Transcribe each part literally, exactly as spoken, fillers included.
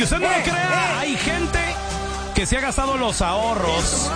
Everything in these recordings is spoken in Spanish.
usted no lo crea, hay gente que se ha gastado los ahorros,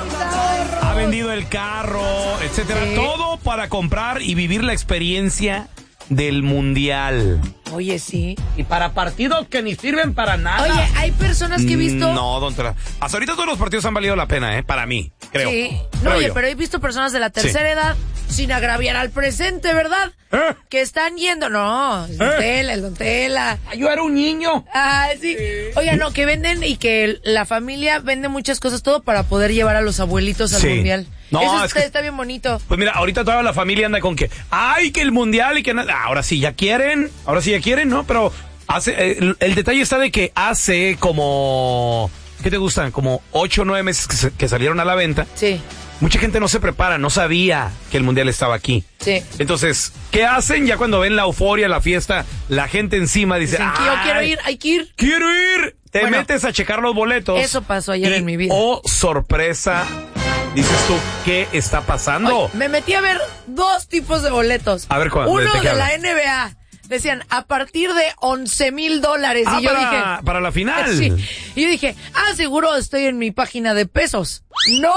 ha vendido el carro, etcétera, sí. Todo para comprar y vivir la experiencia del mundial. Oye, sí. Y para partidos que ni sirven para nada. Oye, hay personas que he visto... No, don Tela. Hasta ahorita todos los partidos han valido la pena, ¿eh? Para mí, creo. Sí. No, creo oye, yo. pero he visto personas de la tercera sí. edad, sin agraviar al presente, ¿verdad? ¿Eh? Que están yendo, no, el Don ¿Eh? Tela, el Don Tela. Yo era un niño. Ah, sí. sí. Oye, no, que venden y que la familia vende muchas cosas, todo para poder llevar a los abuelitos al sí. mundial. No, Eso es está, que... está bien bonito. Pues mira, ahorita toda la familia anda con que, ay, que el mundial y que nada. Ahora sí ya quieren, ahora sí ya quieren, ¿no? Pero hace, el, el detalle está de que hace como, ¿qué te gustan? Como ocho o nueve meses que, se, que salieron a la venta. Sí. Mucha gente no se prepara, no sabía que el mundial estaba aquí. Sí. Entonces, ¿qué hacen? Ya cuando ven la euforia, la fiesta, la gente encima dice, Dicen que yo quiero ir, hay que ir. ¡Quiero ir! Te Bueno, metes a checar los boletos. Eso pasó ayer y, en mi vida. Oh, sorpresa. Dices tú, ¿qué está pasando? Oye, me metí a ver dos tipos de boletos. A ver, ¿cuál? Uno ¿de, de la N B A. Decían, a partir de once mil dólares. Ah, y yo para, dije... para la final. Sí. Y yo dije, ah, seguro estoy en mi página de pesos. ¡No!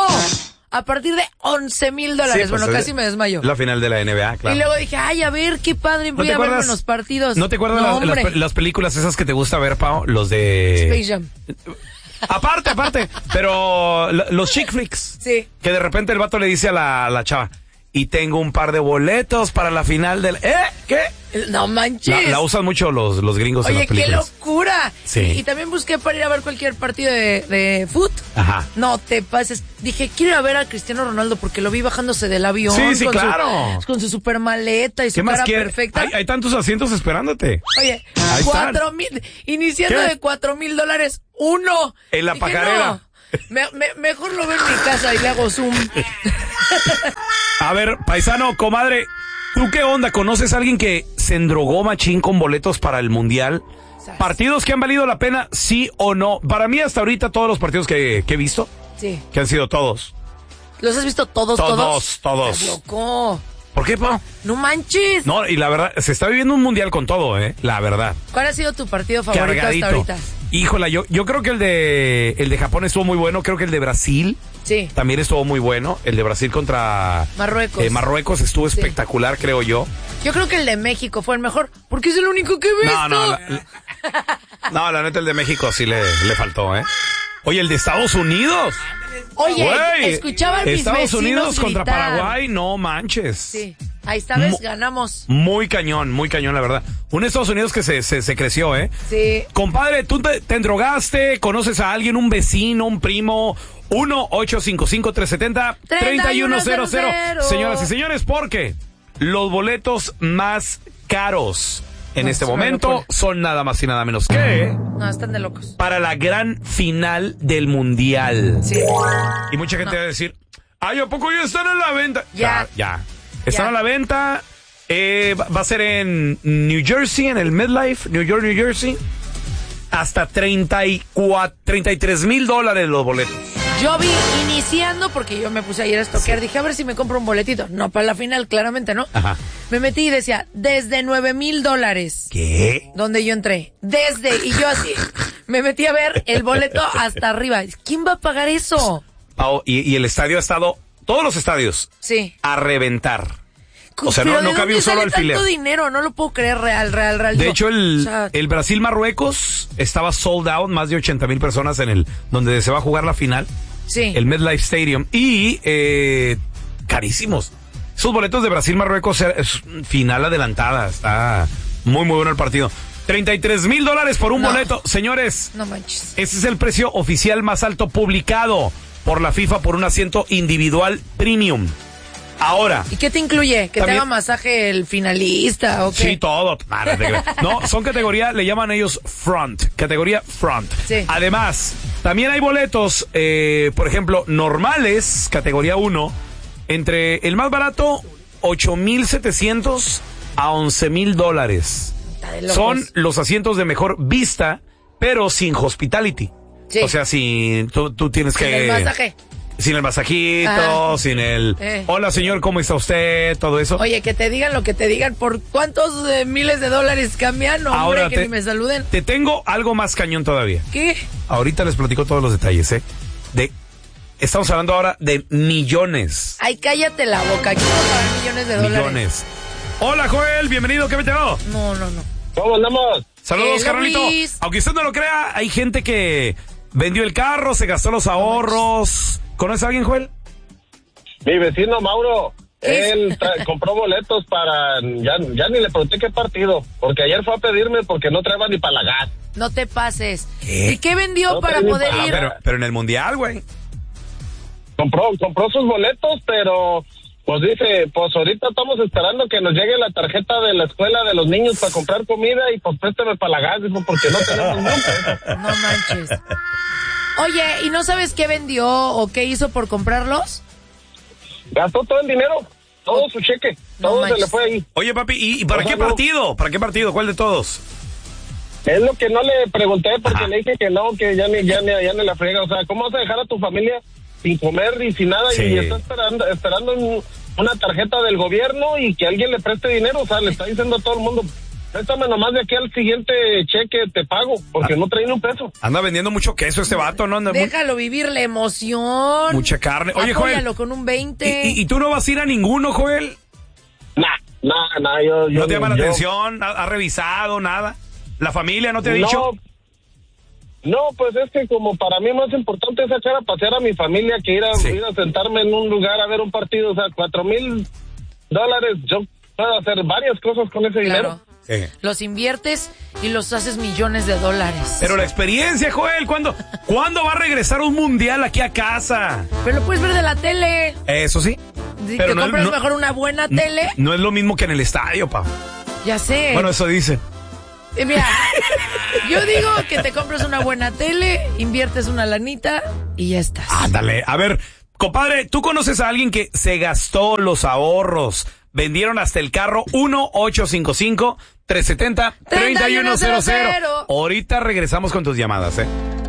A partir de once mil dólares. Sí, pues, bueno, casi me desmayo. La final de la N B A, claro. Y luego dije, ay, a ver, qué padre, voy ¿No a ver unos partidos. ¿No te acuerdas no, las, las, las películas esas que te gusta ver, Pao? Los de... Space Jam. Aparte, aparte. Pero los chick flicks. Sí. Que de repente el vato le dice a la, a la chava, y tengo un par de boletos para la final del... ¿Eh? ¿Qué? No manches. La, la usan mucho los, los gringos. Oye, en las películas. qué locura. Sí. Y, y también busqué para ir a ver cualquier partido de, de fútbol. Ajá. No te pases. Dije, quiero ir a ver a Cristiano Ronaldo porque lo vi bajándose del avión. Sí, sí, con claro. Su, con su super maleta y su cara perfecta. Hay, hay tantos asientos esperándote. Oye, Ahí cuatro mil, iniciando ¿Qué? de cuatro mil dólares, uno. En la Dije, pajarera. no, me, me, mejor lo veo en mi casa y le hago zoom. A ver, paisano, comadre, ¿tú qué onda? ¿Conoces a alguien que se endrogó machín con boletos para el mundial? ¿Sabes? ¿Partidos que han valido la pena, sí o no? Para mí hasta ahorita todos los partidos que, que he visto, sí, que han sido todos. ¿Los has visto todos, todos? Todos, todos. Estás loco. ¿Por qué, Pau? No manches. No, y la verdad, se está viviendo un mundial con todo, ¿eh? La verdad. ¿Cuál ha sido tu partido favorito Cargadito. hasta ahorita? Híjola, yo, yo creo que el de el de Japón estuvo muy bueno. Creo que el de Brasil sí, también estuvo muy bueno. El de Brasil contra Marruecos. Eh, Marruecos estuvo sí, espectacular, creo yo. Yo creo que el de México fue el mejor, porque es el único que he visto. No, no, la, la, no, la neta el de México sí le, le faltó, ¿eh? Oye, el de Estados Unidos. Oye, Güey, escuchaba a mis Estados vecinos Unidos contra gritar. Paraguay, no manches. Sí, ahí esta vez ganamos. Muy cañón, muy cañón, la verdad. Un Estados Unidos que se, se, se creció, ¿eh? Sí. Compadre, ¿tú te, te endrogaste? ¿Conoces a alguien, un vecino, un primo? uno ocho cinco cinco, tres siete cero, tres uno cero cero. Señoras y señores, porque los boletos más caros en no, este es momento locura. Son nada más y nada menos que... No, están de locos. Para la gran final del mundial. Sí. Y mucha gente no. va a decir, ay, ¿a poco ya están a la venta? Ya. Ya, ya. Están ya. a la venta. Eh, va, va a ser en New Jersey, en el MetLife, New York, New Jersey. Hasta treinta y cuatro, treinta y tres mil dólares los boletos. Yo vi iniciando, porque yo me puse ayer a estoquear, sí. Dije, a ver si me compro un boletito. No, para la final, claramente, ¿no? Ajá. Me metí y decía, desde nueve mil dólares. ¿Qué? Donde yo entré. Desde, y yo así, me metí a ver el boleto hasta arriba. ¿Quién va a pagar eso? Oh, y, y el estadio ha estado, todos los estadios, sí, a reventar. O sea, pero no, no cabía un solo alfiler. Tanto dinero, no lo puedo creer, real, real, real. De Digo, hecho, el, o sea, el Brasil-Marruecos estaba sold out, más de ochenta mil personas en el, donde se va a jugar la final. Sí. El MetLife Stadium. Y, eh, carísimos. Esos boletos de Brasil-Marruecos es final adelantada. Está muy, muy bueno el partido. treinta y tres mil dólares por un no. boleto. Señores, no manches. Ese es el precio oficial más alto publicado por la FIFA por un asiento individual premium. Ahora. ¿Y qué te incluye? ¿Que también te haga masaje el finalista o qué? Sí, todo. No, son categoría, le llaman ellos front. Categoría front. Sí. Además, también hay boletos, eh, por ejemplo, normales, categoría uno, entre el más barato, ocho mil setecientos a once mil dólares. Son los asientos de mejor vista, pero sin hospitality. Sí. O sea, si tú, tú tienes que... El masaje. Sin el masajito, Ah. sin el... Eh. Hola, señor, ¿cómo está usted? Todo eso. Oye, que te digan lo que te digan, ¿por cuántos eh, miles de dólares cambian? Hombre, Ahora que te- ni me saluden. Te tengo algo más cañón todavía. ¿Qué? Ahorita les platico todos los detalles, ¿eh? De... Estamos hablando ahora de millones. Ay, cállate la boca, quiero pagar millones de dólares. Millones. Hola, Joel, bienvenido, ¿qué me te va? No, no, no. ¿Cómo andamos? Saludos, Hello, carnalito. Luis. Aunque usted no lo crea, hay gente que vendió el carro, se gastó los ahorros. ¿Conoces a alguien, Joel? Mi vecino Mauro, ¿Qué? él tra- compró boletos para... Ya, ya ni le pregunté qué partido, porque ayer fue a pedirme porque no traía ni para la gas. No te pases. ¿Qué? ¿Y qué vendió No para tengo poder para- ir? Pero, pero en el mundial, güey. Compró, compró sus boletos, pero... Pues dice, pues ahorita estamos esperando que nos llegue la tarjeta de la escuela de los niños para comprar comida y pues préstame para la gas, dijo, porque no tenemos nunca. No manches. Oye, ¿y no sabes qué vendió o qué hizo por comprarlos? Gastó todo el dinero, todo su cheque, No todo se manches. le fue ahí. Oye, papi, ¿y, y para O sea, qué no. partido? ¿Para qué partido? ¿Cuál de todos? Es lo que no le pregunté porque Ajá. le dije que no, que ya ni, ya ni, ya ni la friega. O sea, ¿cómo vas a dejar a tu familia sin comer y sin nada Sí. y está esperando, esperando un- una tarjeta del gobierno y que alguien le preste dinero? O sea, le está diciendo a todo el mundo, préstame nomás de aquí al siguiente cheque te pago, porque no traen un peso. Anda vendiendo mucho queso este vato, ¿no? Anda mu- Déjalo vivir la emoción. mucha carne. Oye, Joel. Apóyalo con un veinte. ¿Y, y, y tú no vas a ir a ninguno, Joel? Nah, nah, nah, yo... yo ¿No te llama la yo- atención? ¿Ha, ha revisado nada? ¿La familia no te ha No, dicho? no, pues es que como para mí más importante es echar a pasear a mi familia que ir a, Sí. ir a sentarme en un lugar a ver un partido. O sea, cuatro mil dólares, yo puedo hacer varias cosas con ese dinero. Claro. Eh. Los inviertes y los haces millones de dólares. Pero la experiencia, Joel, ¿cuándo, ¿cuándo va a regresar un mundial aquí a casa? Pero lo puedes ver de la tele. Eso sí. Si Pero te no es- compras no- mejor una buena tele, No es lo mismo que en el estadio, pa. ya sé. Bueno, eso dicen. Eh, mira, yo digo que te compras una buena tele, inviertes una lanita y ya estás. Ándale. A ver, compadre, ¿tú conoces a alguien que se gastó los ahorros? Vendieron hasta el carro. Uno ocho cinco cinco, tres siete cero, tres uno cero cero. Ahorita regresamos con tus llamadas, ¿eh?